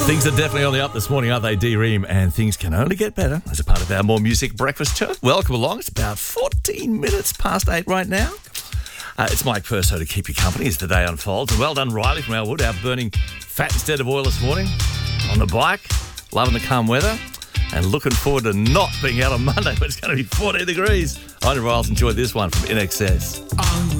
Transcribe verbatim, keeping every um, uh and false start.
Things are definitely on the up this morning, aren't they, D-Ream? And things can only get better as a part of our More Music Breakfast show. Welcome along. It's about fourteen minutes past eight right now. Uh, it's Mike Perso to keep you company as the day unfolds. And well done, Riley from Elwood, out burning fat instead of oil this morning on the bike, loving the calm weather, and looking forward to not being out on Monday, but it's going to be fourteen degrees. I know Riles enjoyed this one from In Excess. On